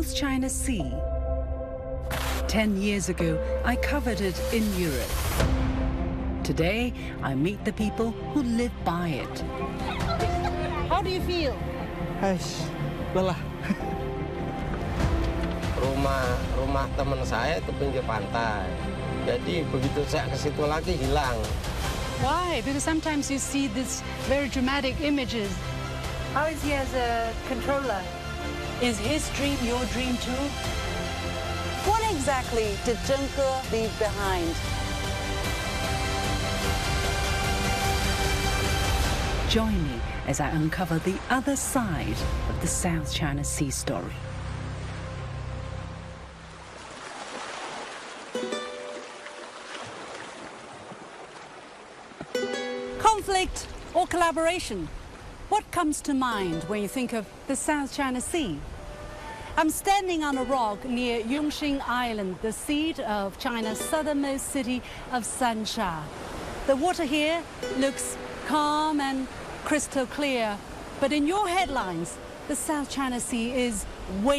South China Sea. 10 years ago, I covered it in Europe. Today, I meet the people who live by it. How do you feel? Lelah. Rumah teman saya itu pinggir pantai. Jadi begitu saya ke situ lagi hilang. Why? Because sometimes you see these very dramatic images. How is he as a controller? Is his dream your dream too? What exactly did Zheng Ke leave behind? Join me as I uncover the other side of the South China Sea story. Conflict or collaboration? What comes to mind when you think of the South China Sea? I'm standing on a rock near Yongxing Island, the seat of China's southernmost city of Sansha. The water here looks calm and crystal clear, but in your headlines, the South China Sea is way